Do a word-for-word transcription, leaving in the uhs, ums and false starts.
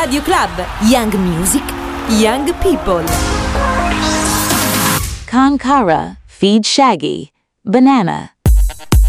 Radio Club, Young Music, Young People. Kankara, Feed Shaggy, Banana.